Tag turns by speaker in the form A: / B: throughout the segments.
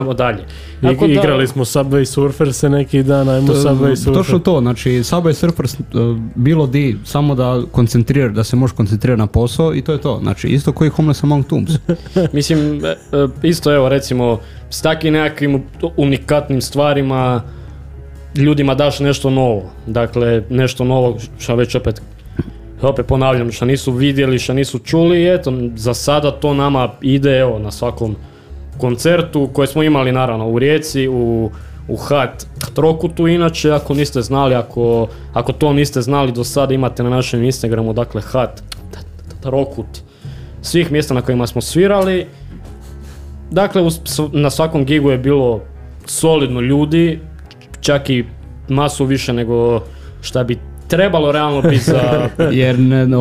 A: dalje.
B: Igrali smo Subway Surfers neki dan, ajmo Subway Surfers.
C: Točno to, znači Subway Surfers bilo di, samo da se može koncentrirati na posao i to je to. Znači isto koji Homeless Among Tombs.
A: Mislim, isto evo recimo, s takvim nekakvim unikatnim stvarima ljudima daš nešto novo. Dakle, nešto novo što već opet ponavljam, što nisu vidjeli, što nisu čuli i eto, za sada to nama ide evo na svakom koncertu koje smo imali naravno u Rijeci, u HAT Trokutu, inače ako niste znali, ako to niste znali do sada imate na našem Instagramu, dakle HAT Trokut, svih mjesta na kojima smo svirali. Dakle, na svakom gigu je bilo solidno ljudi, čak i masu više nego šta bi trebalo realno biti za...
C: Jer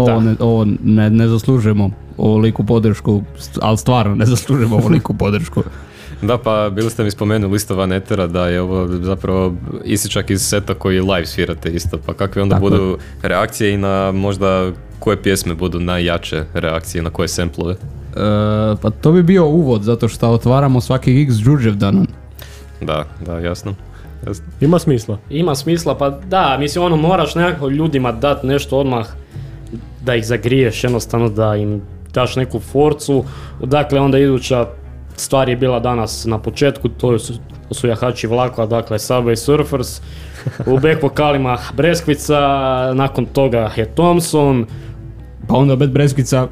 C: ne zaslužujemo ovoliku podršku, ali stvarno ne zaslužujemo ovoliku podršku.
D: Da, pa bili ste mi spomenuli isto van etera da je ovo zapravo isičak iz seta koji live svirate isto, pa kakve onda tako budu reakcije i na možda koje pjesme budu najjače reakcije, na koje samplove?
C: Pa to bi bio uvod, zato što otvaramo svaki X Đurđevdan.
D: Da, jasno.
B: Ima smisla?
A: Ima smisla, pa da, mislim moraš nekako ljudima dati nešto odmah da ih zagriješ, jednostavno da im daš neku forcu. Dakle, onda iduća stvar je bila danas na početku, to su jahači vlakova, dakle Subway Surfers, u back vokalima Breskvica, nakon toga je Thompson,
C: pa onda opet Breskvica,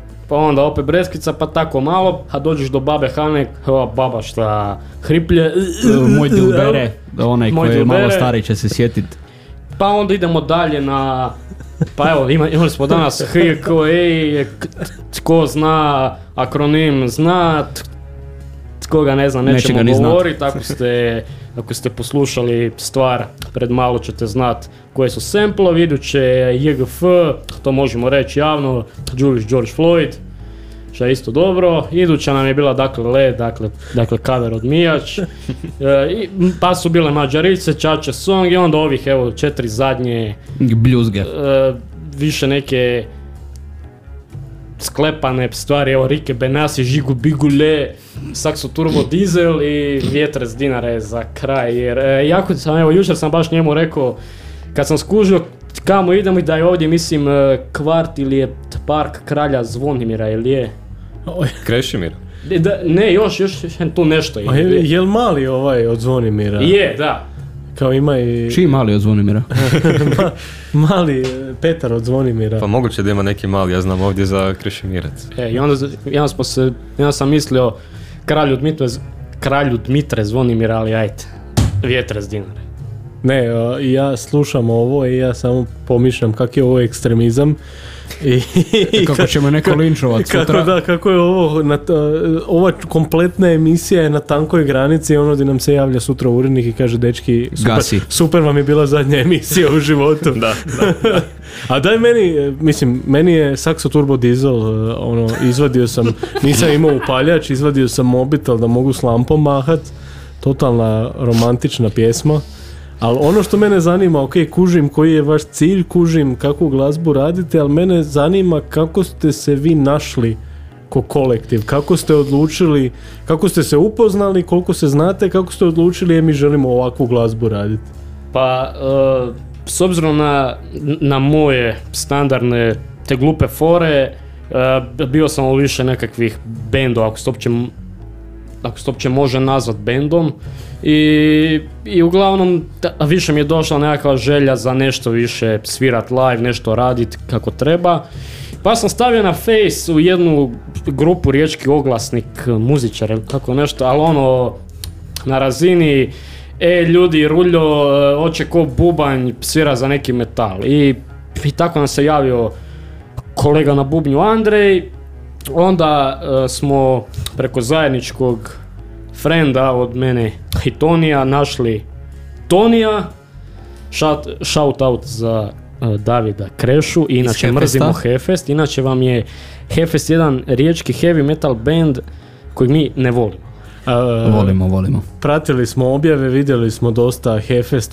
A: pa tako malo, a dođeš do babe Hane, baba šta hriplje,
C: moj Dilbere, onaj koji je malo stariji će se sjetiti.
A: Pa onda idemo dalje na, pa evo imali smo danas HKE, tko zna akronim zna, tko ga ne zna nećemo govoriti, ako ste poslušali stvar pred malo ćete znati koje su samplovi, iduće JGF, to možemo reći javno, Julius George Floyd, što je isto dobro, iduća nam je bila dakle Led, dakle cover od Mijač, pa su bile Mađarice, Čače Song i onda ovih evo 4 zadnje
C: bljuzge,
A: više neke sklepane stvari, evo Rike Benassi, Žigu Bigule, Saxo Turbo Diesel i Vjetres Dinare za kraj, jer jako sam, evo jučer sam baš njemu rekao, kad sam skužio kamo idemo i da je ovdje, mislim, kvart ili je park kralja Zvonimira, ili je?
D: Krešimir?
A: Ne, još tu nešto je.
B: Je li mali ovaj od Zvonimira?
A: Je, da.
B: Kao ima i...
C: Čiji mali od Zvonimira?
B: Mali Petar od Zvonimira.
D: Pa moguće da ima neki mali, ja znam ovdje za Krešimirac.
A: I onda sam mislio kralju Dmitre Zvonimira, ali ajde, Vjetres Dinare.
B: Ne, ja slušam ovo i ja samo pomišljam kak je ovo ekstremizam.
C: Kako ćemo neko linčovat sutra.
B: Kako je ovo, ova kompletna emisija je na tankoj granici, ono gdje nam se javlja sutra urednik i kaže dečki, super vam je bila zadnja emisija u životu.
D: Da.
B: A daj meni je Saxo Turbo Diesel, izvadio sam, nisam imao upaljač, izvadio sam mobitel da mogu s lampom mahat, totalna romantična pjesma. Ali ono što mene zanima, ok, kužim koji je vaš cilj, kužim kakvu glazbu radite, ali mene zanima kako ste se vi našli ko kolektiv, kako ste odlučili, kako ste se upoznali, koliko se znate, kako ste odlučili mi želimo ovakvu glazbu raditi.
A: Pa, s obzirom na moje standardne te glupe fore, bio sam u više nekakvih bendova, ako se uopće može nazvat bendom, i uglavnom više mi je došla nekakva želja za nešto više svirat live, nešto radit kako treba, pa sam stavio na Face u jednu grupu Riječki oglasnik muzičara, kako nešto, ali na razini ljudi, Ruljo hoće ko bubanj svira za neki metal, i tako nam se javio kolega na bubnju Andrej. Onda smo preko zajedničkog frenda od mene i Tonija našli Tonija, shout out za Davida Krešu, inače mrzimo Hefest, inače vam je Hefest jedan riječki heavy metal band kojeg mi ne volimo.
C: Volimo.
B: Pratili smo objave, vidjeli smo dosta Hefest,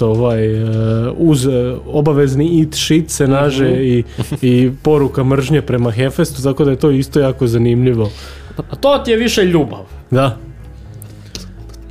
B: uz obavezni eat shit se naže i poruka mržnje prema Hefestu, tako da je to isto jako zanimljivo.
A: A to ti je više ljubav.
B: Da.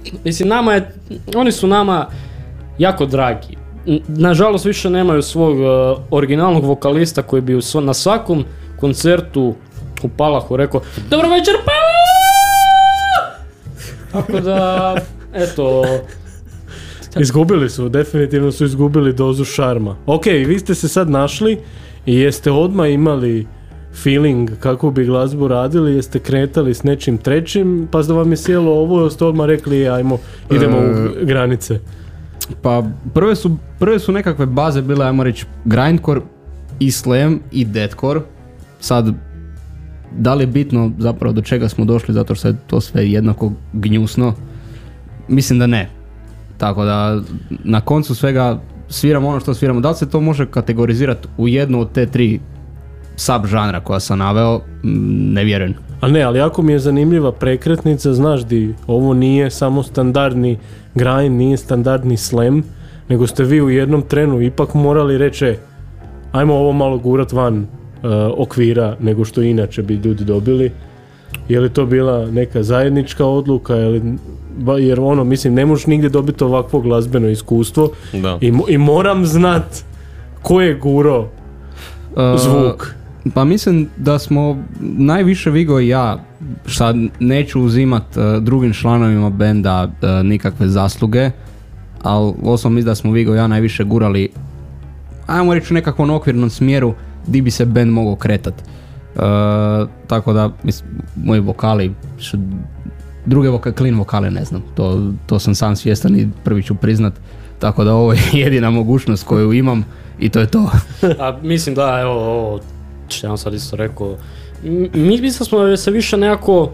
A: mislim, oni su nama jako dragi. Nažalost, više nemaju svog originalnog vokalista koji bi na svakom koncertu u Palahu rekao dobro večer Palah! Tako da, eto...
B: Izgubili su, definitivno su izgubili dozu šarma. Ok, vi ste se sad našli i jeste odmah imali feeling kako bi glazbu radili, jeste kretali s nečim trećim, pa da vam je sjelo ovo i ste odmah rekli ajmo, idemo u granice.
C: Pa prve su nekakve baze bile, ajmo reći, grindcore i slam i deathcore. Sad, da li je bitno zapravo do čega smo došli zato što je to sve jednako gnjusno? Mislim da ne. Tako da na koncu svega sviramo ono što sviramo. Da li se to može kategorizirati u jednu od te 3 sub-žanra koja sam naveo? Ne vjerujem.
B: Ali jako mi je zanimljiva prekretnica, znaš di, ovo nije samo standardni grind, nije standardni slam, nego ste vi u jednom trenu ipak morali reći ajmo ovo malo gurat van okvira nego što inače bi ljudi dobili. Je li to bila neka zajednička odluka jer ono, mislim, ne možeš nigdje dobiti ovakvo glazbeno iskustvo i moram znat ko je guro zvuk.
C: Pa mislim da smo najviše Vigo i ja, sad neću uzimat drugim članovima benda nikakve zasluge, ali osobno mislim da smo Vigo i ja najviše gurali, ajmo reći u nekakvom okvirnom smjeru di bi se bend mogao kretat. Tako da, mislim, moji vokali, clean vokale ne znam, to sam sam svjestan i prvi ću priznat, tako da ovo je jedina mogućnost koju imam i to je to.
A: A mislim da, evo, ovo, što ja sad isto rekao, mi mislim smo se više nekako,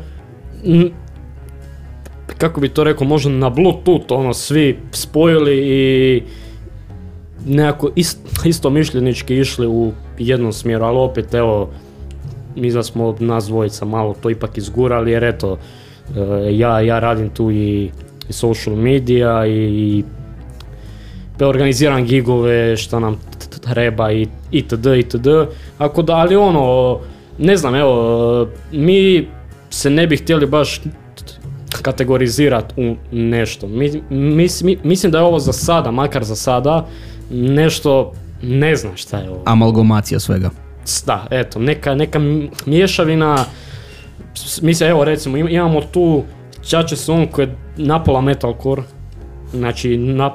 A: kako bi to rekao, možda na Bluetooth, ono, svi spojili i nekako isto mišljenički išli u jednom smjeru, ali opet, evo, mi da smo nas dvojica malo to ipak izgurali, jer eto, ja radim tu i social media i organiziram gigove što nam treba i itd. Ako da, ali ono, ne znam, evo, mi se ne bi htjeli baš kategorizirati u nešto. Mislim da je ovo za sada, makar za sada, nešto, ne znam šta je ovo.
C: Amalgamacija svega.
A: Da, eto, neka mješavina. Mislim, evo recimo, imamo tu Čače song koji je napola metalcore. Znači,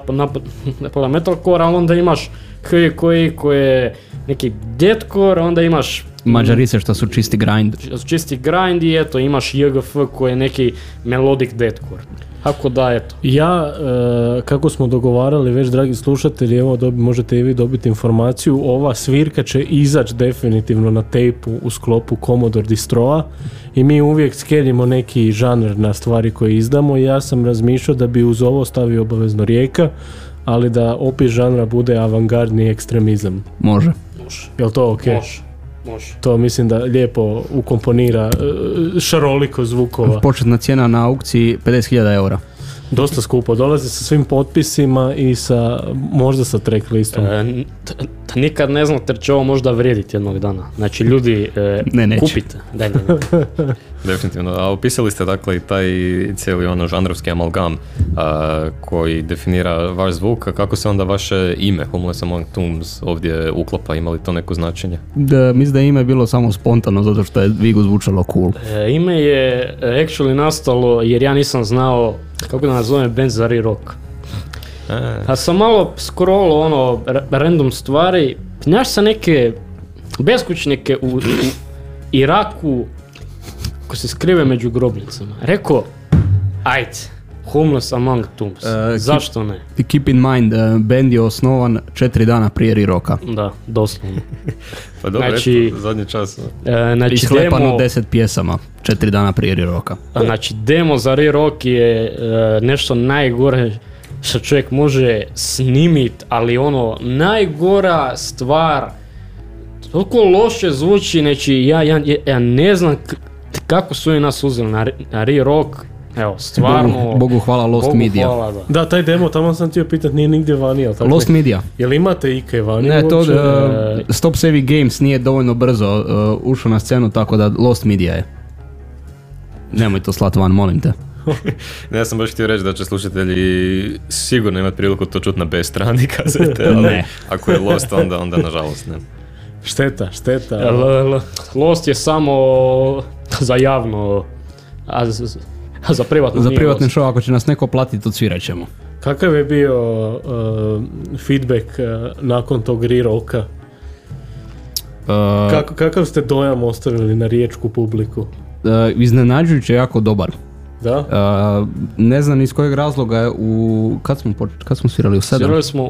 A: napola metalcore, ali onda imaš koji je neki deathcore, onda imaš
C: Mađarice što su čisti grind.
A: Čisti grind i eto, imaš JGF koji je neki melodic deathcore. Tako da, eto.
B: Ja, kako smo dogovarali već, dragi slušatelji, evo možete i vi dobiti informaciju, ova svirka će izaći definitivno na tejpu u sklopu Commodore Distroa i mi uvijek skenimo neki žanr na stvari koje izdamo i ja sam razmišljao da bi uz ovo stavio obavezno Rijeka, ali da opis žanra bude avangardni ekstremizam.
C: Može.
B: Jel to ok?
A: Može.
B: To mislim da lijepo ukomponira šaroliko zvukova.
C: Početna cijena na aukciji 50.000 eura.
B: Dosta skupo, dolazi sa svim potpisima i možda sa track listom.
A: Nikad ne znate jer će ovo možda vrijediti jednog dana. Znači ljudi, kupite. Ne.
D: Definitivno. A opisali ste dakle i taj cijeli ono žanrovski amalgam koji definira vaš zvuk. Kako se onda vaše ime Homeless Among Tombs ovdje uklapa? Ima li to neko značenje?
C: Mislim da je ime bilo samo spontano zato što je Vigu zvučalo cool.
A: Ime je actually nastalo jer ja nisam znao kako da nazovem band za re-rock. A sam malo scrollao random stvari, znaš sa neke beskućnike u Iraku ko se skrive među grobnicama. Rekao, ajde, Homeless Among Tombs, zašto ne?
C: Keep in mind, band je osnovan 4 dana prije re-rocka.
A: Da, doslovno.
D: Pa dobro, znači, eto, zadnji čas.
C: Znači, islepano 10 pjesama 4 dana prije re-rocka.
A: Znači, demo za re-rock je nešto najgore što čovjek može snimit, ali ono, najgora stvar, toliko loše zvuči, znači, ja ne znam kako su i nas uzeli na re-rock. Evo, stvarno...
C: Bogu hvala Lost Media.
A: Hvala,
B: da, taj demo, tamo sam htio pitat, nije nigdje vani, ali tako?
C: Lost Media.
B: Jel imate Ike vani?
C: Ne, to Stop Savvy Games nije dovoljno brzo ušao na scenu, tako da Lost Media je. Nemoj to slat van, molim te.
D: Ne, ja sam baš htio reći da će slušatelji sigurno imati priliku to čuti na B strani kazete, ali
C: Ne.
D: ako je Lost, onda nažalost ne.
B: Šteta.
A: Lost je samo za javno, a za privatno
C: Za
A: nije
C: privatni
A: Lost.
C: show, ako će nas neko platiti, odsvirat ćemo.
B: Kakav je bio feedback nakon tog re-rocka? Kakav ste dojam ostavili na riječku publiku?
C: Iznenađujuće jako dobar.
B: Da?
C: Ne znam iz kojeg razloga je kad smo svirali u 7?
A: Svirali smo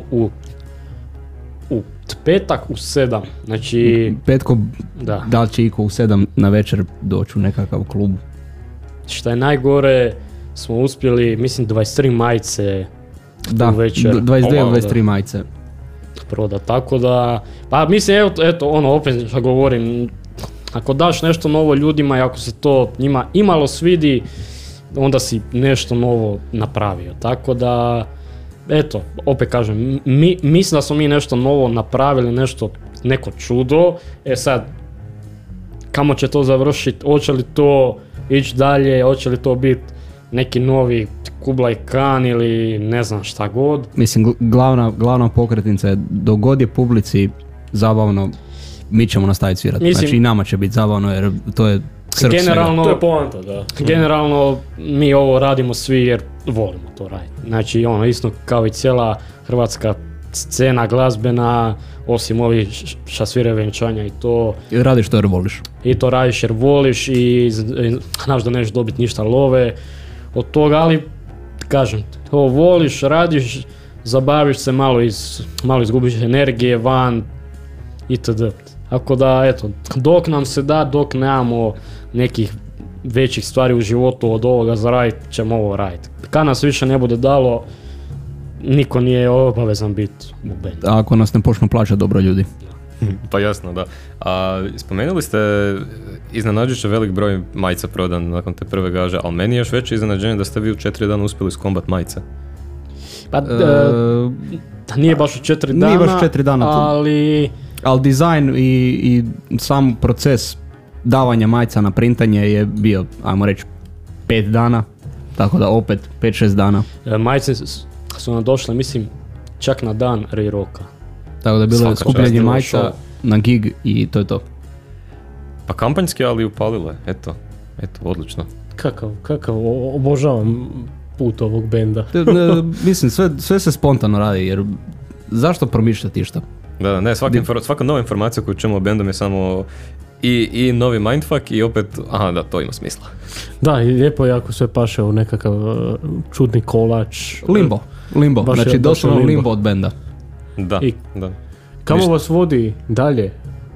A: u petak u 7, znači
C: Petko,
A: da.
C: da li će iko u 7 na večer doći u nekakav klub?
A: Šta je najgore, smo uspjeli, mislim, 23 majice
C: Da,
A: u večer
C: 22-23 majice.
A: proda, tako da, pa mislim, eto, ono, opet što govorim, ako daš nešto novo ljudima i ako se to njima imalo svidi, onda si nešto novo napravio, tako da, eto, opet kažem, mislim da smo mi nešto novo napravili, neko čudo, sad, kamo će to završiti, hoće li to ići dalje, hoće li to biti neki novi Kublai Khan ili ne znam šta god.
C: Mislim, glavna pokretnica je dok god je publici zabavno, mi ćemo nastaviti svirati.
A: Mislim,
C: znači i nama će biti zabavno jer to je srce
A: generalno,
B: To je poanta, da.
A: generalno mi ovo radimo svi jer volimo to raditi. Znači ono isto kao i cijela hrvatska scena glazbena, osim ovih šta svire venčanja i to.
C: svega. Radiš to jer voliš.
A: I to radiš jer voliš i znaš da nećeš dobiti ništa love od toga, ali kažem, to voliš, radiš, zabaviš se, malo izgubiš energije van itd. Tako da, eto, dok nam se da, dok nemamo nekih većih stvari u životu od ovoga za radit, ćemo ovo raditi. Kad nas više ne bude dalo, niko nije obavezan biti u bendu.
C: Ako nas ne počnu plaćati dobro ljudi.
D: Pa jasno, da. A spomenuli ste iznenađujuće velik broj majica prodan nakon te prve gaže, ali meni je još veće iznenađenje da ste vi u 4 dana uspjeli skombat majice.
A: Pa, nije baš u 4 dana,
C: Nije baš 4 dana,
A: ali
C: dizajn i sam proces davanja majica na printanje je bio, ajmo reći, 5 dana. Tako da opet 5-6 dana.
A: majice su nam došle, mislim, čak na dan re-rocka.
C: Tako da je bilo
D: Svaka
C: skupljanje
A: čast.
C: majica na gig i to je to.
D: Pa kampanjski, ali upalile. Eto, odlično.
B: Kakav, obožavam put ovog benda.
C: Mislim, sve se spontano radi jer zašto promišljati išta?
D: Da, ne, svaka nova informacija koju čujemo o bendom je samo i novi mindfuck i opet, aha, da, to ima smisla.
B: Da, i lijepo jako sve paše u nekakav čudni kolač.
C: Limbo,
B: Baš je-
C: znači
B: baš je
C: doslovno
B: limbo.
C: limbo od benda.
D: Da,
B: I-
D: da.
B: Kamo
D: Ništa.
B: vas vodi dalje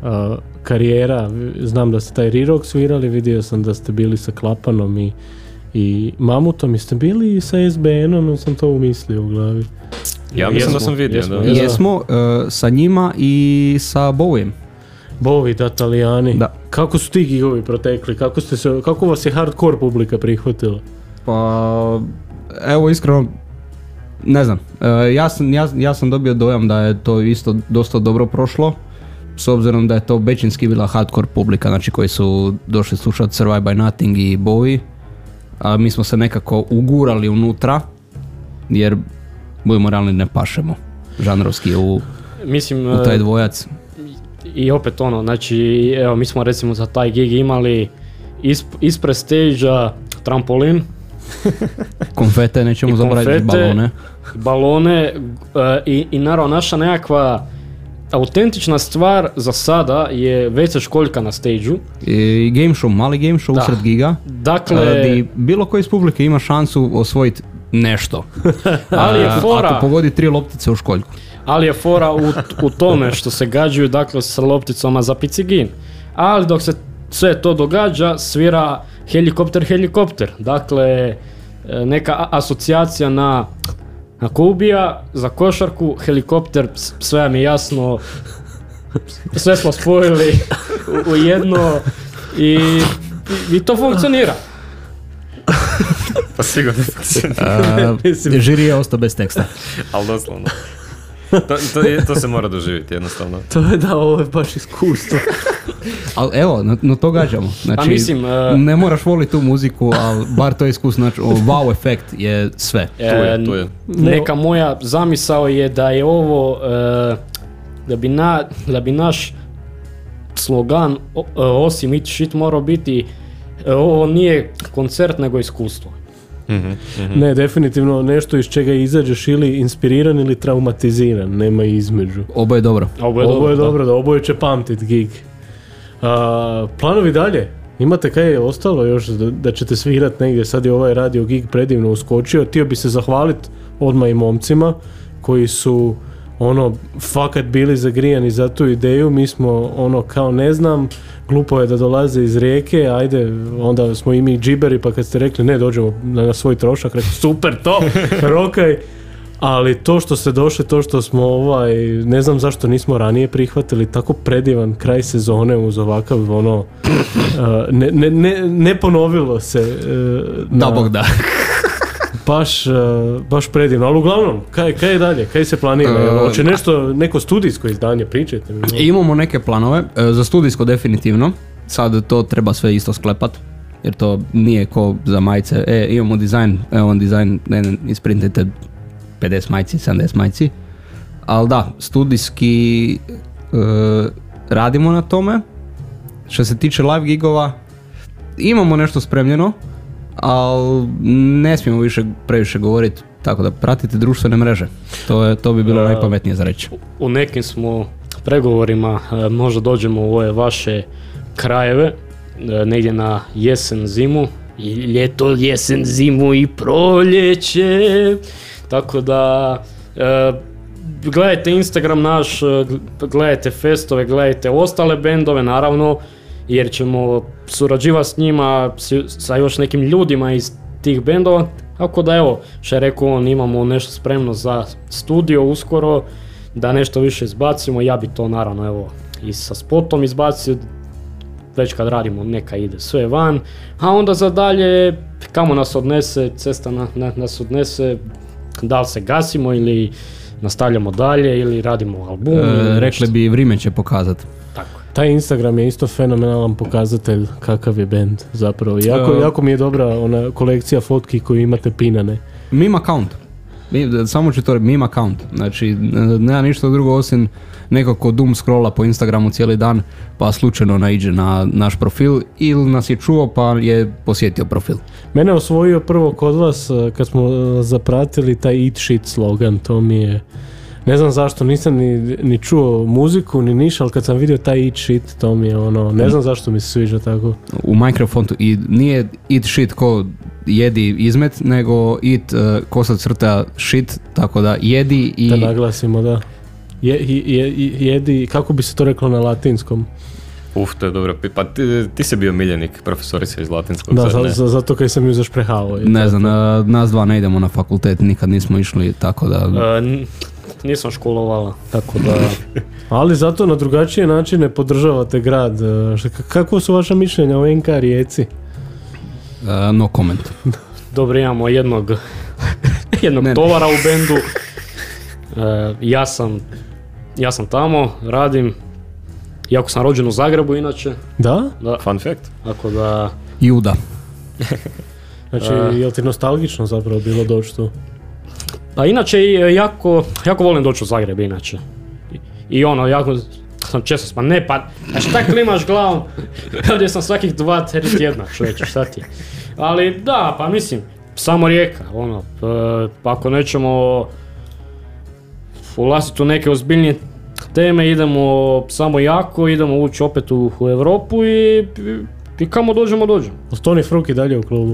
B: karijera? Znam da ste taj re-rock svirali, vidio sam da ste bili sa Klapanom i Mamutom. Jeste bili i sa SBN-om, sam to umislio u glavi.
D: Ja mislim da sam vidio,
A: jesmo.
D: da.
C: Jesmo sa njima i sa Bowiem.
B: Bovi, da, Talijani.
C: Da.
B: Kako su ti gigovi protekli? Kako vas je hardcore publika prihvatila?
C: Pa, evo iskreno, ne znam, ja sam dobio dojam da je to isto dosta dobro prošlo, s obzirom da je to većinski bila hardcore publika, znači koji su došli slušati Survive by Nothing i Bowie, a mi smo se nekako ugurali unutra, jer budemo realni, ne pašemo žanrovski
A: Mislim,
C: u taj dvojac.
A: i opet ono, znači, evo, mi smo recimo za taj gig imali ispred stage-a trampolin,
C: Konfete, nećemo
A: I
C: zaboraviti
A: konfete.
C: balone.
A: i naravno naša nekakva autentična stvar za sada je WC školjka na stage-u.
C: I game show, mali game show
A: Da.
C: usred giga.
A: Dakle,
C: Di bilo koji iz publike ima šansu osvojiti nešto.
A: ali je fora,
C: Ako pogodi 3 loptice u školjku.
A: ali je fora u tome što se gađaju, dakle, sa lopticama za picigin. Ali dok se sve to događa, svira helikopter. Dakle, neka asocijacija na Kubija, za košarku, helikopter, sve mi je jasno, sve smo spojili u jedno i to funkcionira.
D: Pa sigurno funkcionira,
C: Žiri je ostao bez teksta.
D: ali doslovno. To se mora doživjeti jednostavno.
B: To je da, ovo je baš iskustvo.
C: Ali evo, na to gađamo. Znači,
A: mislim,
C: ne moraš voliti tu muziku, ali bar to iskustvo, znači, wow efekt je sve.
D: Tu je.
A: Neka moja zamisao je da je ovo, da bi naš slogan osim Eat Shit morao biti, ovo nije koncert nego iskustvo.
B: Ne, definitivno nešto iz čega izađeš ili inspiriran ili traumatiziran, nema između.
C: Oboje je dobro.
B: Oboje je dobro, da oboje će pamtit gig. Planovi dalje? Imate kaj je ostalo još da ćete svirat negdje? Sad je ovaj radio gig predivno uskočio. Htio bi se zahvaliti odmah i momcima koji su fakat bili zagrijani za tu ideju. Mi smo kao ne znam, glupo je da dolaze iz Rijeke, ajde, onda smo i mi džiberi, pa kad ste rekli ne, dođemo na svoj trošak, rekli super to, rokaj. Ali to što ste došli, to što smo ne znam zašto nismo ranije prihvatili tako predivan kraj sezone uz ovakav ne ponovilo se.
C: Da, Bog da.
B: Baš predivno, ali uglavnom, kaj je dalje, kaj se planira? Hoće neko studijsko izdanje, pričajte mi.
C: Imamo neke planove, za studijsko definitivno, sad to treba sve isto sklepat, jer to nije ko za majice, imamo dizajn, evo dizajn, isprintajte 50 majci, 70 majci, ali da, studijski radimo na tome. Što se tiče live gigova, imamo nešto spremljeno, ali ne smijemo previše govoriti, tako da pratite društvene mreže. To bi bilo najpametnije za reći.
A: U nekim smo pregovorima, možda dođemo u ove vaše krajeve, negdje na jesen, zimu, i ljeto, jesen, zimu i proljeće. Tako da gledajte Instagram naš, gledajte festove, gledajte ostale bendove naravno, jer ćemo surađivati s njima, sa još nekim ljudima iz tih bendova. Tako da evo, što je rekao on, imamo nešto spremno za studio uskoro, da nešto više izbacimo. Ja bi to naravno evo i sa spotom izbacio, već kad radimo neka ide sve van, a onda za dalje kamo nas odnese, cesta nas odnese, da li se gasimo ili nastavljamo dalje ili radimo album.
C: Rekli bi vrijeme će pokazati.
A: Tako.
B: Taj Instagram je isto fenomenalan pokazatelj kakav je bend zapravo. Jako mi je dobra ona kolekcija fotki koju imate pinane.
C: Meme account. Samo ću to reći, meme account. Znači, nema ništa drugo osim nekog ko doom scrolla po Instagramu cijeli dan, pa slučajno naiđe na naš profil ili nas je čuo pa je posjetio profil.
B: Mene osvojio prvo kod vas kad smo zapratili taj Eat Shit slogan, to mi je, ne znam zašto, nisam ni čuo muziku ni ništa, ali kad sam vidio taj Eat Shit, to mi je ne znam zašto mi se sviđa tako.
C: U Minecraftu i nije Eat Shit ko jedi izmet, nego eat ko sad crta shit, tako da jedi i...
B: Da naglasimo, da. Jedi, kako bi se to reklo na latinskom?
D: To je dobro. Pa ti si bio miljenik profesorice iz latinskog.
B: Da, zato kaj sam ju zašprehao.
C: Ne znam, nas dva ne idemo na fakultet, nikad nismo išli, tako da...
A: Nisam školovala, tako da...
B: Ali zato na drugačije načine podržavate grad. Kako su vaša mišljenja o NK Rijeci?
C: No comment.
A: Dobro, imamo jednog tovara u bendu. Ja sam tamo, radim. Iako sam rođen u Zagrebu inače.
B: Da?
D: Fun fact.
A: Tako da...
C: Juda.
B: Znači, je li ti nostalgično zapravo bilo doći tu?
A: Pa inače, jako volim doći u Zagreb inače. I jako sam često a šta klimaš glavom? Ovdje sam svakih 2-3 tjedna, čovječe, šta ti? Ali da, pa mislim, samo Rijeka, pa ako nećemo ulaziti u neke ozbiljnije teme, idemo samo jako, idemo ući opet u Europu i kamo dođemo.
B: Toni Fruk i dalje u klubu?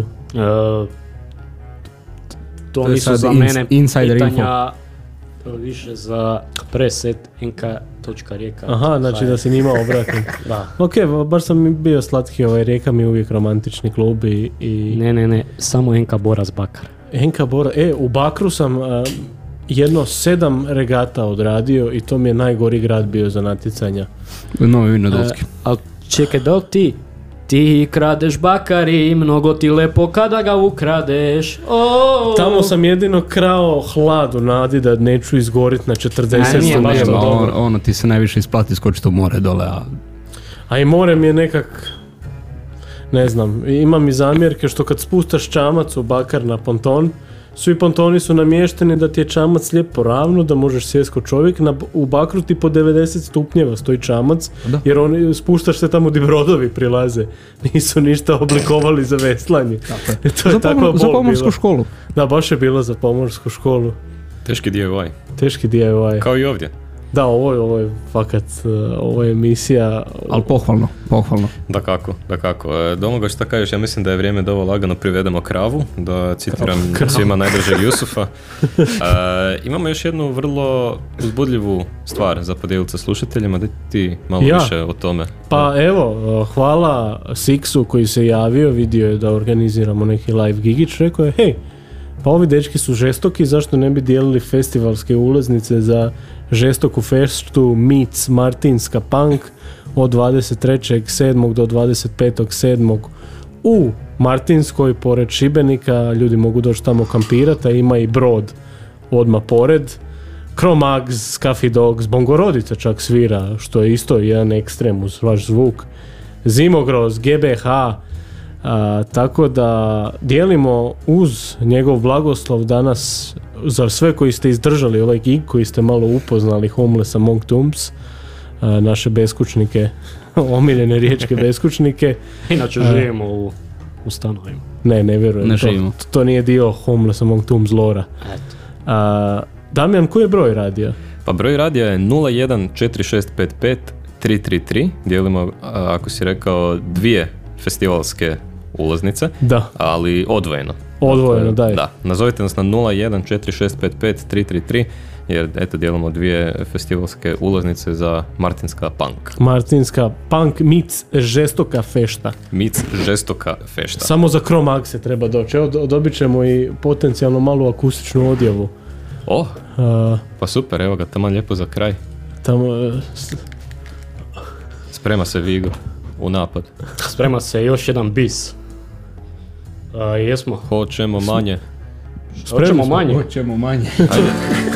A: To nisu za mene pitanja, više za preset nk.rijeka.
B: Aha, znači da si njima obratim.
A: Da.
B: Ok, baš sam bio slatki, Rijeka mi je uvijek romantični klub i...
A: Ne, samo NK Boras Bakar.
B: NK Boras, u Bakru sam jedno 7 regata odradio i to mi je najgori grad bio za natjecanja.
C: Novi Vinodolski.
A: Ali čekaj, da li ti Ti kradeš Bakari, mnogo ti lepo kada ga ukradeš.
B: Tamo sam jedino krao hlad u nadi da neću izgorit na 40
A: nije baš
B: stupnjeva.
A: to dobro.
C: Ono ti se najviše isplati skočiti u more dole,
B: A i more mi je nekak, ne znam, imam i zamjerke što kad spustaš čamac u bakar na ponton, svi pontoni su namješteni da ti je čamac lijepo ravno, da možeš sjesti ko čovjek, u bakru ti po 90 stupnjeva stoji čamac,
C: Da.
B: jer spuštaš se tamo gdje brodovi prilaze, nisu ništa oblikovali za veslanje. To je takva bol
C: za pomorsku
B: bila.
C: školu.
B: Da, baš je bilo za pomorsku školu.
D: Teški DIY.
B: Teški DIY.
D: Kao i ovdje.
B: Da, ovo je fakat, ovo je emisija.
C: Ali pohvalno.
D: Dakako. Domagoj, šta kažeš, ja mislim da je vrijeme da ovo lagano privedemo kravu, da citiram
B: Kravu.
D: svima najdražeg Jusufa. Imamo još jednu vrlo uzbudljivu stvar za podijeliti sa slušateljima, da ti malo više o tome.
B: Pa evo, hvala Sixu koji se javio, vidio je da organiziramo neki live gigić, rekao je, hej, pa ovi dečki su žestoki, zašto ne bi dijelili festivalske ulaznice za žestoku feštu Meets Martinska Punk od 23.7. do 25.7. u Martinskoj pored Šibenika, ljudi mogu doći tamo kampirati, a ima i brod odmah pored. Cro-Mags, Coffee Dogs, Bongorodica čak svira, što je isto jedan ekstrem uz vaš zvuk. Zimogroz, GBH, tako da dijelimo uz njegov blagoslov danas, za sve koji ste izdržali ovaj gig, koji ste malo upoznali Homeless Among Tombs, naše beskućnike, omiljene riječke beskućnike.
A: Inače živimo u stanovima.
B: Ne vjerujem.
C: Ne živimo.
B: To nije dio Homeless Among Tombs lora.
A: Eto.
B: Damjan, koji je broj radija?
D: Pa broj radija je 014655 333. Dijelimo, ako si rekao, 2 festivalske ulaznice,
B: Da.
D: ali odvojeno.
B: Odvojeno, daj.
D: Da, nazovite nas na 014655 333, jer eto dijelimo 2 festivalske ulaznice za Martinska Punk.
B: Martinska Punk meets žestoka fešta.
D: Meets žestoka fešta.
B: Samo za Cro-Mag se treba doći. Evo, dobit ćemo i potencijalno malu akustičnu odjavu.
D: Pa super, evo ga, tamo lijepo za kraj.
B: Tamo...
D: Sprema se Vigo u napad.
A: Sprema se još jedan bis. Jesmo.
D: Hoćemo manje.
A: Hoćemo manje.
C: Hoćemo manje.
D: Ajde.